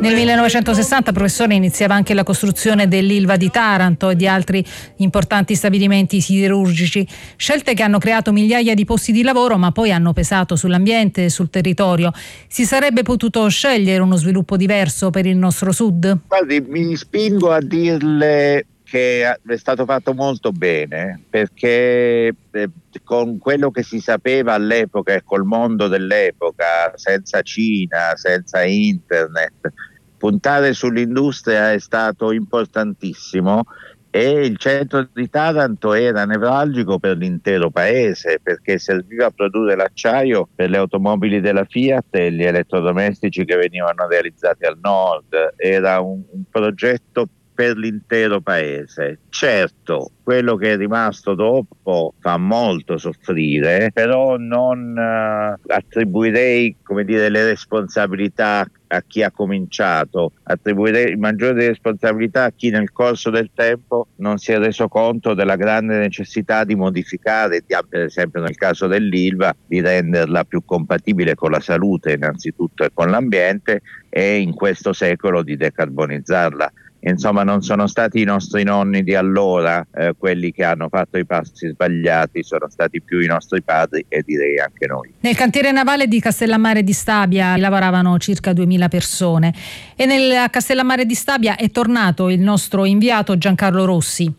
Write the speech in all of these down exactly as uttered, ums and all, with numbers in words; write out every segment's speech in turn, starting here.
Nel millenovecentosessanta, professore, iniziava anche la costruzione dell'Ilva di Taranto e di altri importanti stabilimenti siderurgici, scelte che hanno creato migliaia di posti di lavoro ma poi hanno pesato sull'ambiente e sul territorio. Si sarebbe potuto scegliere uno sviluppo diverso per il nostro sud? Guardi, mi spingo a dirle che è stato fatto molto bene, perché eh, con quello che si sapeva all'epoca e col mondo dell'epoca, senza Cina, senza internet, puntare sull'industria è stato importantissimo, e il centro di Taranto era nevralgico per l'intero paese, perché serviva a produrre l'acciaio per le automobili della Fiat e gli elettrodomestici che venivano realizzati al nord. Era un, un progetto per l'intero paese. Certo, quello che è rimasto dopo fa molto soffrire, però non uh, attribuirei, come dire, le responsabilità a chi ha cominciato, attribuirei maggiori responsabilità a chi nel corso del tempo non si è reso conto della grande necessità di modificare, di, per esempio nel caso dell'Ilva, di renderla più compatibile con la salute innanzitutto e con l'ambiente, e in questo secolo di decarbonizzarla. Insomma, non sono stati i nostri nonni di allora eh, quelli che hanno fatto i passi sbagliati, sono stati più i nostri padri e direi anche noi. Nel cantiere navale di Castellammare di Stabia lavoravano circa duemila persone e nel Castellammare di Stabia è tornato il nostro inviato Giancarlo Rossi.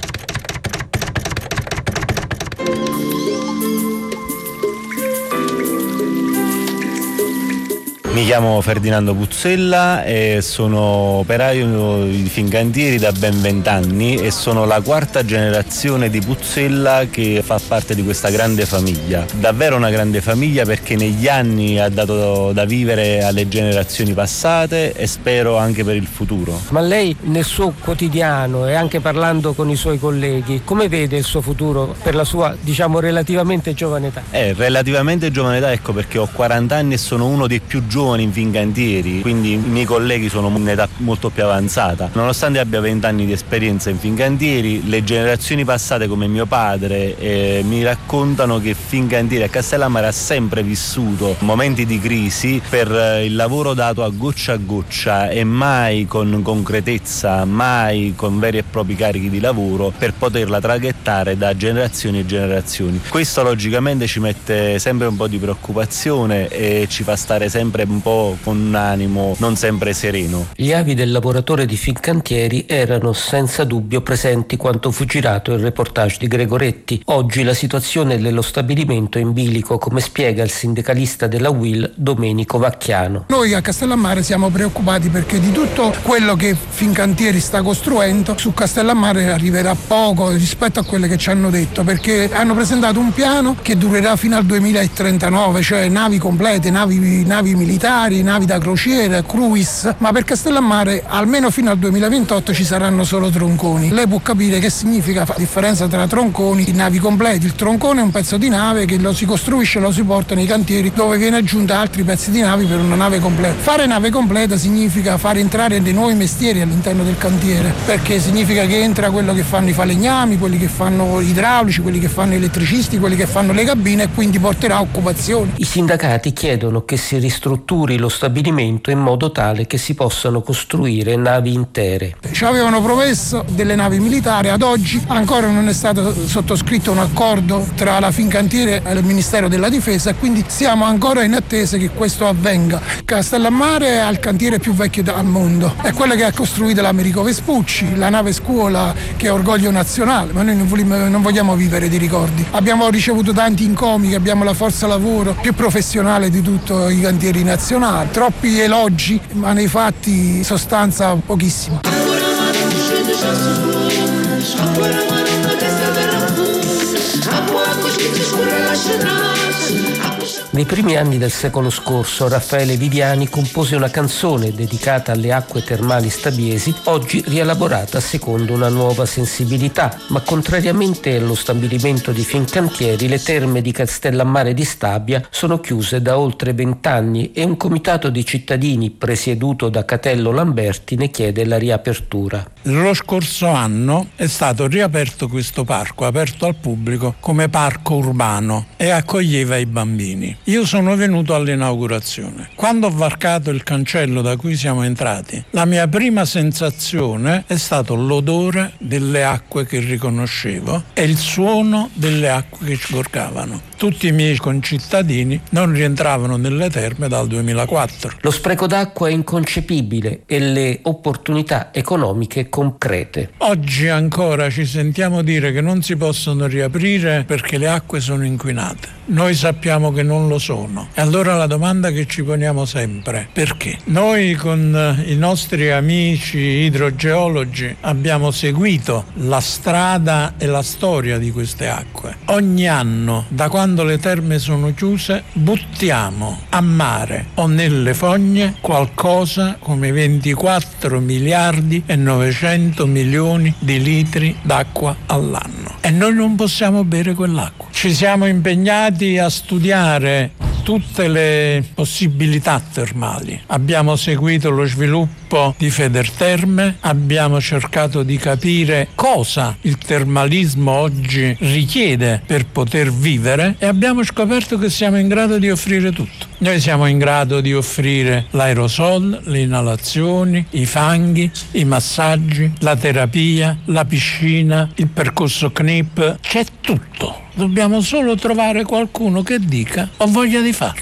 Mi chiamo Ferdinando Puzzella e sono operaio di Fincantieri da ben vent'anni e sono la quarta generazione di Puzzella che fa parte di questa grande famiglia. Davvero una grande famiglia, perché negli anni ha dato da vivere alle generazioni passate e spero anche per il futuro. Ma lei nel suo quotidiano e anche parlando con i suoi colleghi, come vede il suo futuro per la sua, diciamo, relativamente giovane età? Eh, relativamente giovane età, ecco perché ho quaranta anni e sono uno dei più giovani in Fincantieri, quindi i miei colleghi sono in età molto più avanzata. Nonostante abbia venti anni di esperienza in Fincantieri, le generazioni passate come mio padre eh, mi raccontano che Fincantieri a Castellammare ha sempre vissuto momenti di crisi per eh, il lavoro dato a goccia a goccia e mai con concretezza, mai con veri e propri carichi di lavoro, per poterla traghettare da generazioni e generazioni. Questo logicamente ci mette sempre un po' di preoccupazione e ci fa stare sempre un po' con un animo non sempre sereno. Gli avi del lavoratore di Fincantieri erano senza dubbio presenti quando fu girato il reportage di Gregoretti. Oggi la situazione dello stabilimento è in bilico, come spiega il sindacalista della U I L Domenico Vacchiano. Noi a Castellammare siamo preoccupati perché di tutto quello che Fincantieri sta costruendo su Castellammare arriverà poco rispetto a quello che ci hanno detto, perché hanno presentato un piano che durerà fino al duemilatrentanove, cioè navi complete, navi, navi militari, navi da crociera, cruise, ma per Castellammare almeno fino al duemilaventotto ci saranno solo tronconi. Lei può capire che significa la differenza tra tronconi e navi completi. Il troncone è un pezzo di nave che lo si costruisce e lo si porta nei cantieri, dove viene aggiunta altri pezzi di navi per una nave completa. Fare nave completa significa far entrare dei nuovi mestieri all'interno del cantiere, perché significa che entra quello che fanno i falegnami, quelli che fanno idraulici, quelli che fanno elettricisti, quelli che fanno le cabine, e quindi porterà occupazione. I sindacati chiedono che si ristrutturi lo stabilimento in modo tale che si possano costruire navi intere. Ci avevano promesso delle navi militari, ad oggi ancora non è stato sottoscritto un accordo tra la Fincantieri e il Ministero della Difesa, quindi siamo ancora in attesa che questo avvenga. Castellammare ha il cantiere più vecchio al mondo, è quello che ha costruito l'Americo Vespucci, la nave scuola che è orgoglio nazionale, ma noi non vogliamo, non vogliamo vivere di ricordi. Abbiamo ricevuto tanti incomi, abbiamo la forza lavoro più professionale di tutti i cantieri nazionali. Troppi elogi, ma nei fatti sostanza pochissima. Nei primi anni del secolo scorso Raffaele Viviani compose una canzone dedicata alle acque termali stabiesi, oggi rielaborata secondo una nuova sensibilità, ma contrariamente allo stabilimento di Fincantieri, le terme di Castellammare di Stabia sono chiuse da oltre vent'anni e un comitato di cittadini presieduto da Catello Lamberti ne chiede la riapertura. Lo scorso anno è stato riaperto questo parco, aperto al pubblico come parco urbano, e accoglieva i bambini. Io sono venuto all'inaugurazione. Quando ho varcato il cancello da cui siamo entrati, la mia prima sensazione è stato l'odore delle acque che riconoscevo e il suono delle acque che sgorgavano. Tutti i miei concittadini non rientravano nelle terme dal duemilaquattro. Lo spreco d'acqua è inconcepibile e le opportunità economiche concrete. Oggi ancora ci sentiamo dire che non si possono riaprire perché le acque sono inquinate. Noi sappiamo che non lo sono. E allora la domanda che ci poniamo sempre, perché? Noi con i nostri amici idrogeologi abbiamo seguito la strada e la storia di queste acque. Ogni anno, da quando le terme sono chiuse, buttiamo a mare o nelle fogne qualcosa come ventiquattro miliardi e novecento milioni di litri d'acqua all'anno. E noi non possiamo bere quell'acqua. Ci siamo impegnati a studiare tutte le possibilità termali. Abbiamo seguito lo sviluppo di Federterme, abbiamo cercato di capire cosa il termalismo oggi richiede per poter vivere e abbiamo scoperto che siamo in grado di offrire tutto. Noi siamo in grado di offrire l'aerosol, le inalazioni, i fanghi, i massaggi, la terapia, la piscina, il percorso C N I P. C'è tutto. Dobbiamo solo trovare qualcuno che dica ho voglia di farlo.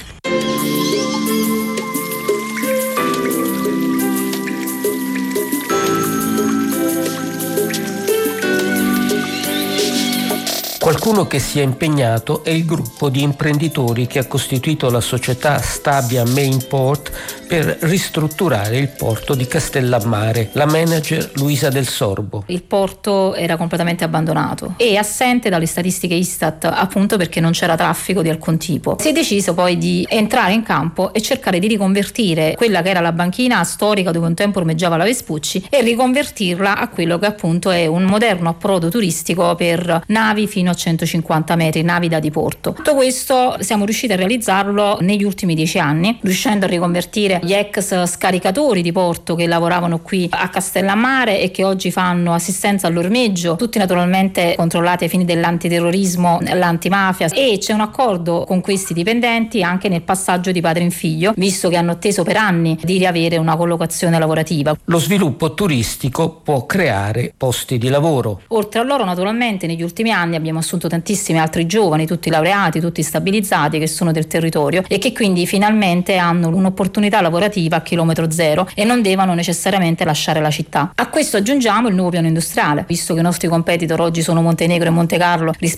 Qualcuno che si è impegnato è il gruppo di imprenditori che ha costituito la società Stabia Mainport per ristrutturare il porto di Castellammare. La manager Luisa Del Sorbo. Il porto era completamente abbandonato e assente dalle statistiche Istat, appunto perché non c'era traffico di alcun tipo. Si è deciso poi di entrare in campo e cercare di riconvertire quella che era la banchina storica dove un tempo ormeggiava la Vespucci e riconvertirla a quello che appunto è un moderno approdo turistico per navi fino a centocinquanta metri, navi da diporto. Tutto questo siamo riusciti a realizzarlo negli ultimi dieci anni, riuscendo a riconvertire gli ex scaricatori di porto che lavoravano qui a Castellammare e che oggi fanno assistenza all'ormeggio, tutti naturalmente controllati ai fini dell'antiterrorismo, l'antimafia, e c'è un accordo con questi dipendenti anche nel passaggio di padre in figlio, visto che hanno atteso per anni di riavere una collocazione lavorativa. Lo sviluppo turistico può creare posti di lavoro. Oltre a loro, naturalmente, negli ultimi anni abbiamo assunto tantissimi altri giovani, tutti laureati, tutti stabilizzati, che sono del territorio e che quindi finalmente hanno un'opportunità lavorativa a chilometro zero e non devono necessariamente lasciare la città. A questo aggiungiamo il nuovo piano industriale, visto che i nostri competitor oggi sono Montenegro e Montecarlo rispetto